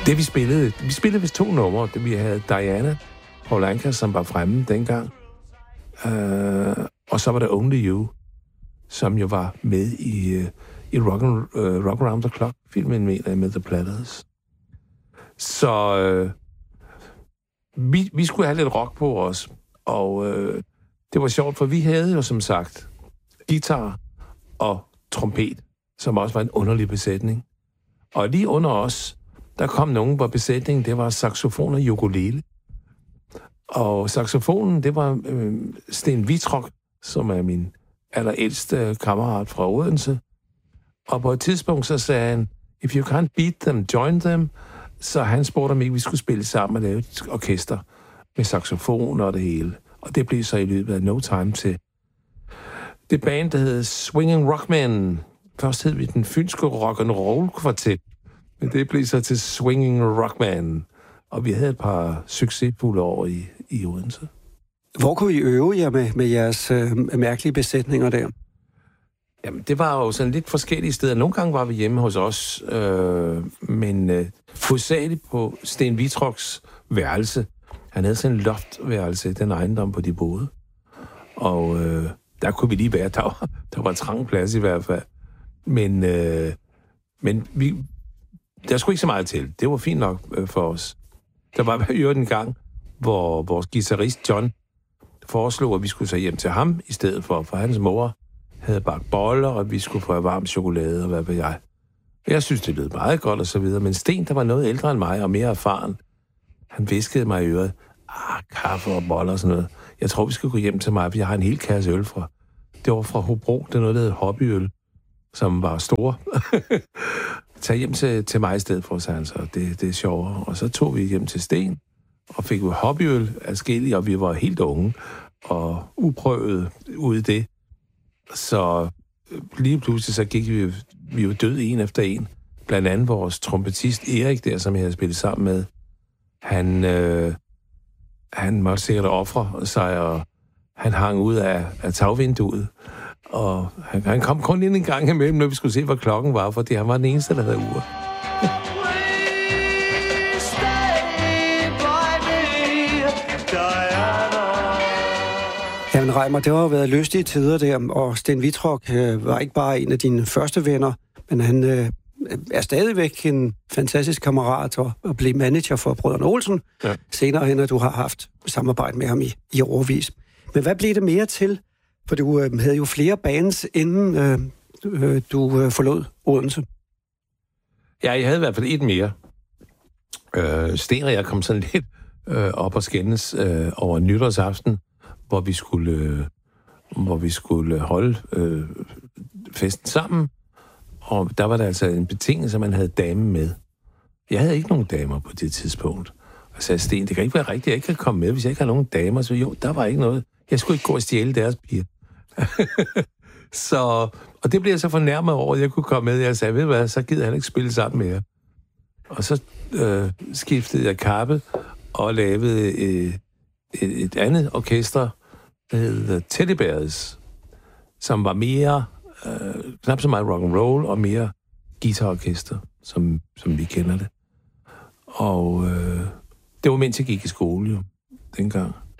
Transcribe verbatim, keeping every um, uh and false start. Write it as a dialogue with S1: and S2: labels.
S1: Det vi spillede, vi spillede vist to numre. Det, vi havde Diana Paul Anka, som var fremme dengang. Uh, og så var der Only You, som jo var med i, uh, i Rock, and, uh, Rock Around the Clock-filmen med, med The Platters. Så uh, vi, vi skulle have lidt rock på os, og uh, det var sjovt, for vi havde jo som sagt guitar og trompet, som også var en underlig besætning. Og lige under os, der kom nogen på besætningen, det var saxofon og ukulele. Og saxofonen, det var øh, Sten Vitrok, som er min allerældste kammerat fra Odense. Og på et tidspunkt, så sagde han, if you can't beat them, join them. Så han spurgte, om ikke vi skulle spille sammen og lave et orkester med saxofon og det hele. Og det blev så i løbet af No Time til det band, der hed Swinging Rockmen. Først hed vi den fynske rock and roll kvartet, men det blev så til Swinging Rockman. Og vi havde et par succesfulde år i, i Odense.
S2: Hvor kunne I øve jer med, med jeres øh, mærkelige besætninger der?
S1: Jamen, det var jo sådan lidt forskellige steder. Nogle gange var vi hjemme hos os, øh, men øh, hovedsageligt på Sten Vitroks værelse. Han havde sådan en loftværelse i den ejendom, på de boede. Og øh, der kunne vi lige være. Der var, der var en trang plads i hvert fald. Men, øh, men vi, der skulle ikke så meget til. Det var fint nok øh, for os. Der var jo en gang, hvor vores guitarist John foreslog, at vi skulle tage hjem til ham i stedet for, for hans mor havde bagt boller, og vi skulle få varm chokolade, og hvad ved jeg. Jeg synes, det lød meget godt, og så videre. Men Sten, der var noget ældre end mig, og mere erfaren, han viskede mig i øret, ah, kaffe og boller og sådan noget. Jeg tror, vi skal gå hjem til mig, for jeg har en hel kasse øl fra. Det var fra Hobro, det er noget, der hed hobbyøl, som var store. Tag hjem til, til mig i stedet for, sagde han så. Det, det er sjovere. Og så tog vi hjem til Sten, og fik jo hobbyøl adskillige, og vi var helt unge og uprøvede ude i det. Så lige pludselig så gik vi, vi jo død en efter en. Blandt andet vores trompetist Erik der, som jeg havde spillet sammen med. Han, øh, han måtte sikkert ofre sig, og han hang ud af, af tagvinduet. Og han, han kom kun ind en gang imellem, når vi skulle se, hvad klokken var, fordi han var den eneste, der havde ur.
S2: Jamen Reimer, det har jo været lystige tider der, og Sten Vitrok øh, var ikke bare en af dine første venner, men han øh, er stadigvæk en fantastisk kammerat og, og blev manager for Brødrene Olsen. Ja. Senere hen, at du har haft samarbejde med ham i, i årevis. Men hvad blev det mere til? For du øh, havde jo flere bands, inden øh, øh, du øh, forlod Odense.
S1: Ja, jeg havde i hvert fald et mere. Øh, Sten og jeg kom sådan lidt øh, op og skændes øh, over nytårsaften, hvor vi skulle, øh, hvor vi skulle holde øh, festen sammen. Og der var der altså en betingelse, at man havde dame med. Jeg havde ikke nogen damer på det tidspunkt. Og jeg sagde, Sten, det kan ikke være rigtigt, at jeg ikke kan komme med, hvis jeg ikke har nogen damer. Så jo, der var ikke noget. Jeg skulle ikke gå og stjæle deres piger. så, og det blev jeg så fornærmet over, at jeg kunne komme med. Jeg sagde, ved du hvad, så gider jeg ikke spille sammen med jer. Og så øh, skiftede jeg kappe og lavede øh, et, et andet orkester, der hed Teddy Bears, som var mere, øh, knap så meget rock and roll og mere guitarorkester, som, som vi kender det. Og øh, det var mens jeg gik i skole jo, dengang.